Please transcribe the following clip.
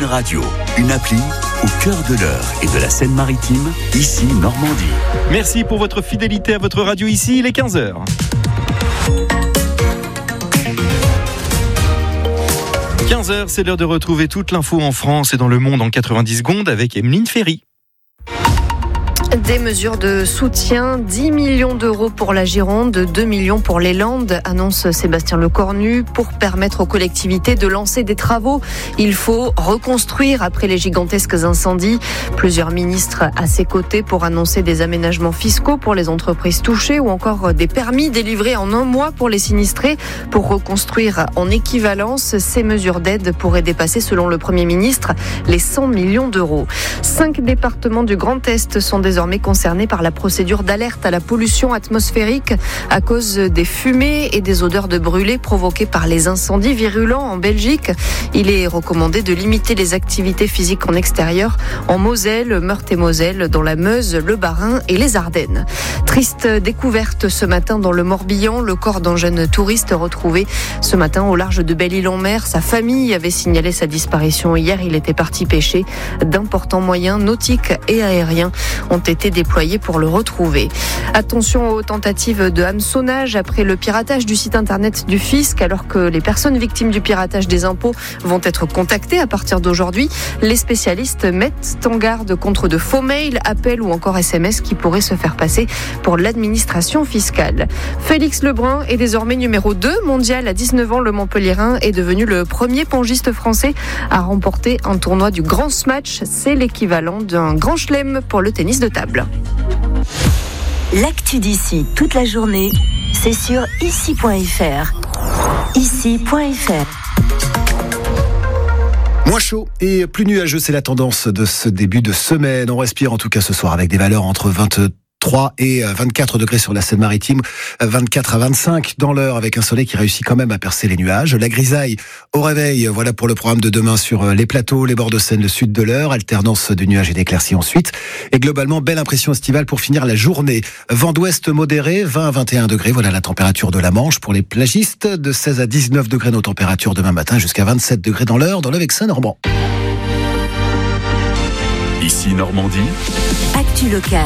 Radio, une appli au cœur de l'Eure et de la Seine-Maritime, ici Normandie. Merci pour votre fidélité à votre radio ici, il est 15h. « 15h, c'est l'heure de retrouver toute l'info en France et dans le monde en 90 secondes avec Emeline Ferry. Des mesures de soutien, 10 millions d'euros pour la Gironde, 2 millions pour les Landes, annonce Sébastien Lecornu. Pour permettre aux collectivités de lancer des travaux, il faut reconstruire après les gigantesques incendies. Plusieurs ministres à ses côtés pour annoncer des aménagements fiscaux pour les entreprises touchées ou encore des permis délivrés en un mois pour les sinistrés. Pour reconstruire en équivalence, ces mesures d'aide pourraient dépasser, selon le Premier ministre, les 100 millions d'euros. 5 départements du Grand Est sont désormais concernés par la procédure d'alerte à la pollution atmosphérique à cause des fumées et des odeurs de brûlés provoquées par les incendies virulents en Belgique. Il est recommandé de limiter les activités physiques en extérieur en Moselle, Meurthe-et-Moselle, dans la Meuse, le Bas-Rhin et les Ardennes. Triste découverte ce matin dans le Morbihan, le corps d'un jeune touriste retrouvé ce matin au large de Belle-Île-en-Mer. Sa famille avait signalé sa disparition hier. Il était parti pêcher. D'importants moyens nautiques et aériens ont été déployés pour le retrouver. Attention aux tentatives de hameçonnage après le piratage du site internet du fisc. Alors que les personnes victimes du piratage des impôts vont être contactées à partir d'aujourd'hui, les spécialistes mettent en garde contre de faux mails, appels ou encore SMS qui pourraient se faire passer pour l'administration fiscale. Félix Lebrun est désormais numéro 2 mondial à 19 ans. Le Montpellierin est devenu le premier pongiste français à remporter un tournoi du Grand Smash. C'est l'équivalent d'un grand chelem pour le tennis de table. L'actu d'ici toute la journée, c'est sur ici.fr. Ici.fr. Moins chaud et plus nuageux, c'est la tendance de ce début de semaine. On respire en tout cas ce soir avec des valeurs entre 23 et 24 degrés sur la Seine-Maritime, 24 à 25 dans l'Eure avec un soleil qui réussit quand même à percer les nuages. La grisaille au réveil, voilà pour le programme de demain sur les plateaux, les bords de Seine, le sud de l'Eure, alternance de nuages et d'éclaircies ensuite. Et globalement, belle impression estivale pour finir la journée. Vent d'ouest modéré, 20 à 21 degrés, voilà la température de la Manche. Pour les plagistes, de 16 à 19 degrés nos températures demain matin, jusqu'à 27 degrés dans l'Eure, dans le Vexin normand. Ici Normandie. Actu locale.